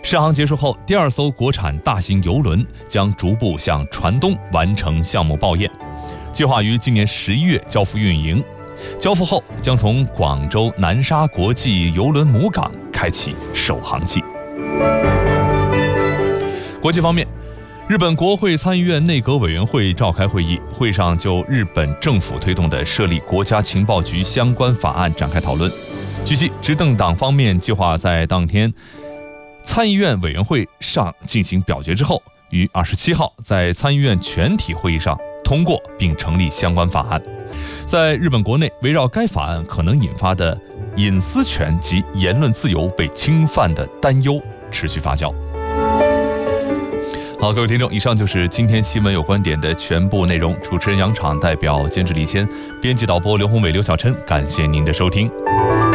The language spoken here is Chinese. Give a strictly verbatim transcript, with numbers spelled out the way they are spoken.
试航结束后，第二艘国产大型邮轮将逐步向船东完成项目报验，计划于今年十一月交付运营。交付后将从广州南沙国际邮轮母港开启首航期。国际方面，日本国会参议院内阁委员会召开会议，会上就日本政府推动的设立国家情报局相关法案展开讨论。据悉，执政党方面计划在当天参议院委员会上进行表决之后，于二十七号在参议院全体会议上通过并成立相关法案。在日本国内，围绕该法案可能引发的隐私权及言论自由被侵犯的担忧持续发酵。好，各位听众，以上就是今天新闻有观点的全部内容。主持人杨昶，代表监制李谦，编辑导播刘宏伟、刘小琛，感谢您的收听。